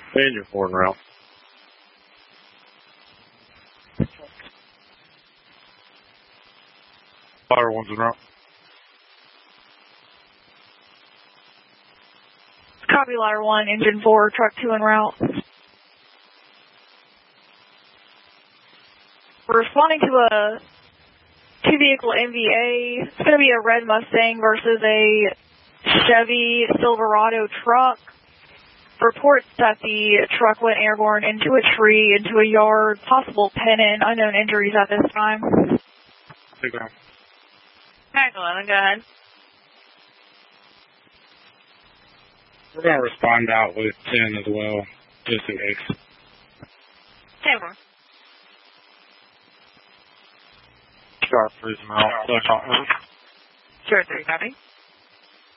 Danger 4 en route. Fire 1's en route. Copy, Ladder 1, Engine 4, Truck 2 en route. We're responding to a two-vehicle MVA. It's going to be a red Mustang versus a Chevy Silverado truck. Reports that the truck went airborne into a tree, into a yard, possible pennant, unknown injuries at this time. Take down. Alright, 11, go ahead. We're going to respond out with 10 as well, just in case. 10-4. Sharp 3's en route. Sure, 3, copy.